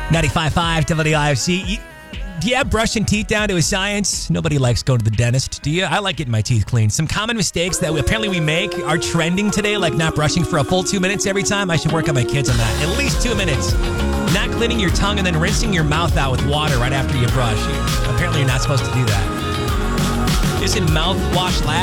95.5 WIFC. Do you have brushing teeth down to a science? Nobody likes going to the dentist, do you? I like getting my teeth cleaned. Some common mistakes that apparently we make are trending today, like not brushing for a full 2 minutes every time. I should work on my kids on that. At least 2 minutes. Not cleaning your tongue and then rinsing your mouth out with water right after you brush. Apparently you're not supposed to do that. Isn't mouthwash lab?